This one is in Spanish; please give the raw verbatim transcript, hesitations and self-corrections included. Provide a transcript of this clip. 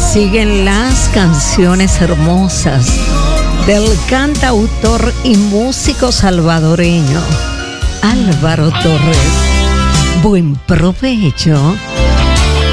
Siguen las canciones hermosas del cantautor y músico salvadoreño Álvaro Torres. Buen provecho.